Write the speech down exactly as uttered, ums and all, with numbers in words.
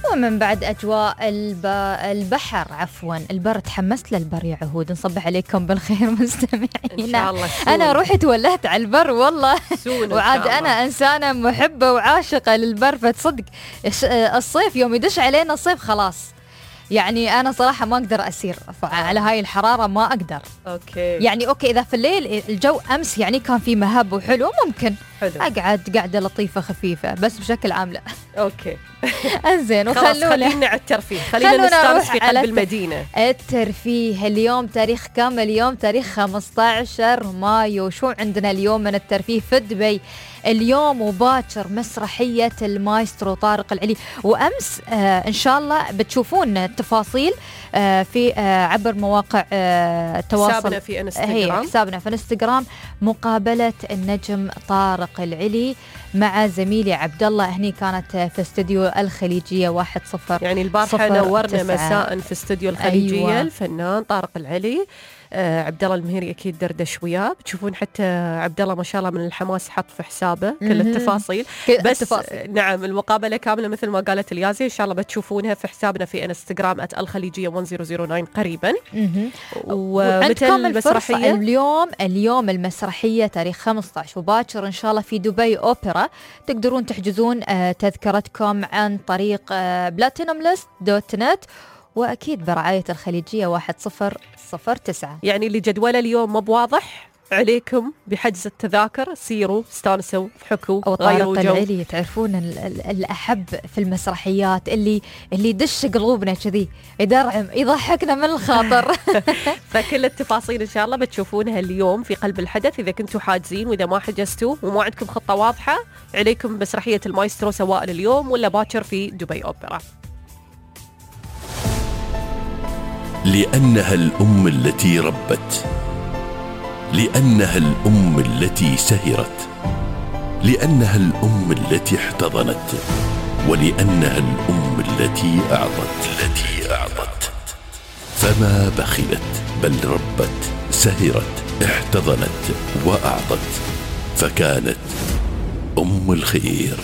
ومن بعد أجواء الب... البحر عفوا البر، تحمست للبر يا عهود. نصبح عليكم بالخير مستمعين. أنا روحي تولهت على البر والله وعاد أنا إنسانة محبة وعاشقة للبر، فتصدق الصيف يوم يدش علينا الصيف خلاص يعني أنا صراحة ما أقدر أسير على هاي الحرارة، ما أقدر. أوكي. يعني أوكي إذا في الليل الجو أمس يعني كان في مهب وحلو ممكن حلو. أقعد قاعدة لطيفة خفيفة، بس بشكل عام لا. أوكي. أنزين وخلونا خلينا على الترفيه، خلينا نستانس في قلب المدينة. الترفيه اليوم تاريخ كامل، اليوم تاريخ خمسة عشر مايو. شو عندنا اليوم من الترفيه في دبي؟ اليوم وباكر مسرحية المايسترو طارق العلي، وأمس آه إن شاء الله بتشوفون التفاصيل آه في آه عبر مواقع آه التواصل، حسابنا في انستغرام. هي حسابنا في انستغرام، مقابلة النجم طارق العلي مع زميلي عبد الله. هني كانت في استوديو الخليجية واحد صفر، يعني البارحة نورنا تسعة. مساء في استوديو الخليجية. أيوة. الفنان طارق العلي، آه عبد الله المهيري أكيد دردش وياه. بتشوفون حتى عبد الله ما شاء الله من الحماس حط في حسابه كل التفاصيل. بس التفاصيل. نعم المقابلة كاملة مثل ما قالت اليازي إن شاء الله بتشوفونها في حسابنا في انستغرام ات الخليجية ألف وتسعة قريبا. ومتى المسرحية؟ اليوم اليوم المسرحية تاريخ خمسة عشر وباكر إن شاء الله في دبي أوبرا. تقدرون تحجزون آه تذكرتكم عن طريق آه بلاتينوم ليست دوت نت، وأكيد برعاية الخليجية واحد صفر صفر تسعة. يعني اللي جدوله اليوم ما بواضح عليكم بحجز التذاكر، سيروا استانسوا حكوا أو طارق العلي. تعرفون الأحب في المسرحيات اللي اللي يدش قلوبنا كذي، يدرعم يضحكنا من الخاطر. فكل التفاصيل إن شاء الله بتشوفونها اليوم في قلب الحدث إذا كنتوا حاجزين، وإذا ما حجزتوا وما عندكم خطة واضحة عليكم مسرحية المايسترو سواء اليوم ولا باكر في دبي أوبرا. لأنها الأم التي ربت، لأنها الأم التي سهرت، لأنها الأم التي احتضنت، ولأنها الأم التي أعطت التي أعطت فما بخلت بل ربت، سهرت، احتضنت وأعطت، فكانت أم الخير.